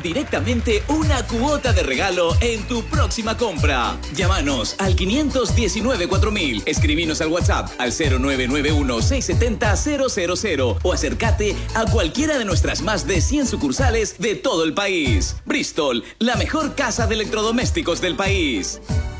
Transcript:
directamente una cuota de regalo en tu próxima compra. Llámanos al 519-4000, escribinos al WhatsApp al 0991-670-000 o acércate a cualquiera de nuestras más de 100 sucursales de todo el país. Bristol, la mejor casa de electrodomésticos del país.